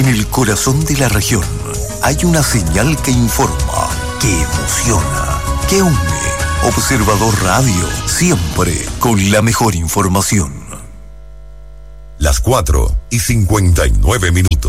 En el corazón de la región hay una señal que informa, que emociona, que une. Observador Radio, siempre con la mejor información. Las 4:59.